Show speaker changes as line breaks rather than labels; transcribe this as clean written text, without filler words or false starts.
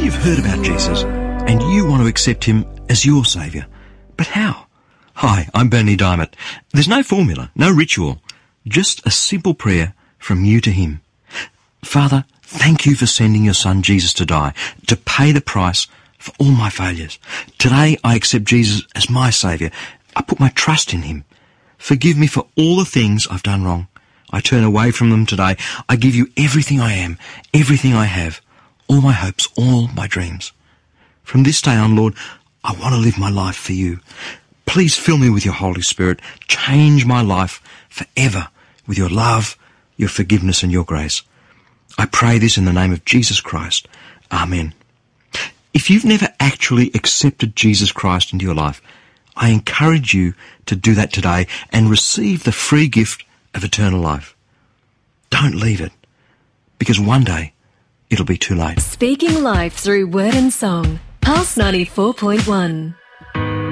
you've heard about Jesus and you want to accept him as your saviour. But how? Hi, I'm Bernie Diamond. There's no formula, no ritual, just a simple prayer from you to him. Father, thank you for sending your son Jesus to die, to pay the price for all my failures. Today I accept Jesus as my saviour. I put my trust in him. Forgive me for all the things I've done wrong. I turn away from them today. I give you everything I am, everything I have, all my hopes, all my dreams. From this day on, Lord, I want to live my life for you. Please fill me with your Holy Spirit. Change my life forever with your love, your forgiveness and your grace. I pray this in the name of Jesus Christ. Amen. If you've never actually accepted Jesus Christ into your life, I encourage you to do that today and receive the free gift of eternal life. Don't leave it, because one day it'll be too late.
Speaking life through word and song. Pulse 94.1.